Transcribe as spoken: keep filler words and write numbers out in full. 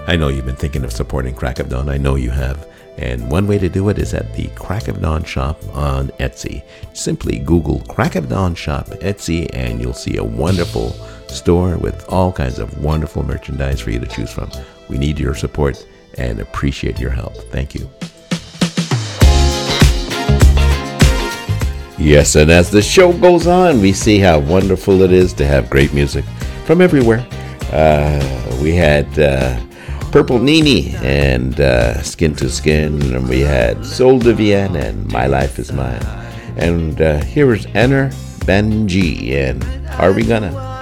I know you've been thinking of supporting Crack of Dawn. I know you have. And one way to do it is at the Crack of Dawn shop on Etsy. Simply Google Crack of Dawn shop Etsy and you'll see a wonderful store with all kinds of wonderful merchandise for you to choose from. We need your support and appreciate your help. Thank you. Yes, and as the show goes on, we see how wonderful it is to have great music from everywhere. Uh, we had uh, Purple Nini and uh, Skin to Skin, and we had Soul de Vienne and My Life is Mine. And uh, here is Anna Benji and Are We Gonna?